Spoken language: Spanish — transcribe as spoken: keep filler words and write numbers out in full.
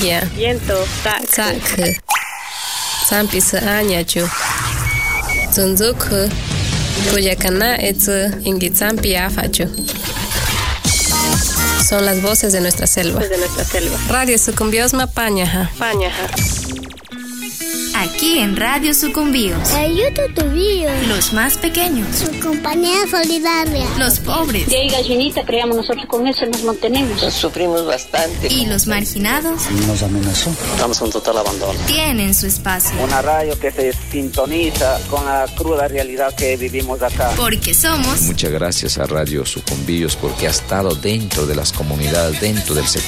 Zampia. Viento. Sak. Zampi se añachu. Zunzuk. Kuyakana etsu ingi zampi afachu. Son las voces de nuestra selva. De nuestra selva. Radio Sucumbiosma Pañaja. Pañaja. Aquí en Radio Sucumbíos. Ayuda tu vida. Los más pequeños. Su compañía solidaria. Los pobres. Y hay gallinita, creamos nosotros con eso, nos mantenemos. Nos sufrimos bastante. Y los marginados. Nos amenazó. Estamos en total abandono. Tienen su espacio. Una radio que se sintoniza con la cruda realidad que vivimos acá. Porque somos. Muchas gracias a Radio Sucumbíos porque ha estado dentro de las comunidades, dentro del sector.